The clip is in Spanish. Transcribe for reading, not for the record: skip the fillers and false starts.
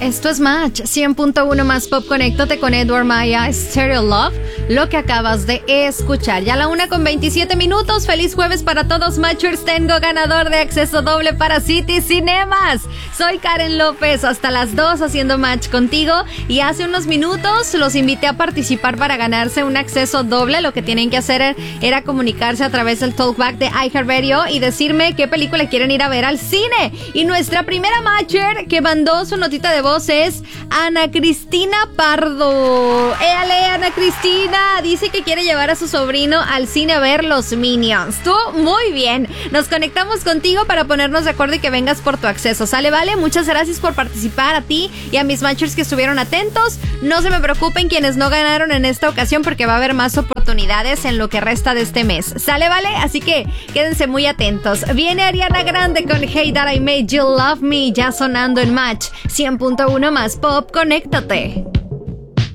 Esto es Match 100.1 más Pop. Conéctate con Edward Maya, Stereo Love, lo que acabas de escuchar. Ya a la 1:27. Feliz jueves para todos, Matchers. Tengo ganador de acceso doble para City Cinemas. Soy Karen López, hasta las 2 haciendo match contigo. Y hace unos minutos los invité a participar para ganarse un acceso doble. Lo que tienen que hacer era comunicarse a través del Talkback de iHeartRadio y decirme qué película quieren ir a ver al cine. Y nuestra primera matcher que mandó su notita de voz es Ana Cristina Pardo. ¡Éale, Ana Cristina! Dice que quiere llevar a su sobrino al cine a ver los Minions. Tú, muy bien. Nos conectamos contigo para ponernos de acuerdo y que vengas por tu acceso. ¿Sale, vale? Muchas gracias por participar, a ti y a mis matchers que estuvieron atentos. No se me preocupen quienes no ganaron en esta ocasión, porque va a haber más oportunidades en lo que resta de este mes. ¿Sale, vale? Así que quédense muy atentos. Viene Ariana Grande con Hey That I Made You Love Me, ya sonando en Match 100.1 más Pop. Conéctate.